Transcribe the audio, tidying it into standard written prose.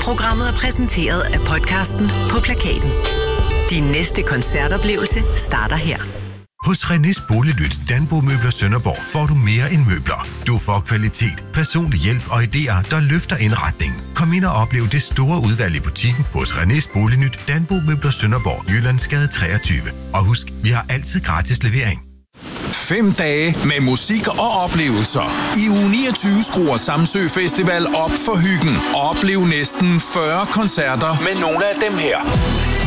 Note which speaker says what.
Speaker 1: Programmet er præsenteret af podcasten På Plakaten. Din næste koncertoplevelse starter her.
Speaker 2: Hos René's Boliglyt Danbo Møbler Sønderborg får du mere end møbler. Du får kvalitet, personlig hjælp og idéer, der løfter indretningen. Kom ind og oplev det store udvalg i butikken hos René's Boliglyt Danbo Møbler Sønderborg, Jyllandsgade 23. Og husk, vi har altid gratis levering.
Speaker 3: 5 dage med musik og oplevelser. I uge 29 skruer Samsø Festival op for hyggen. Oplev næsten 40 koncerter med nogle af dem her.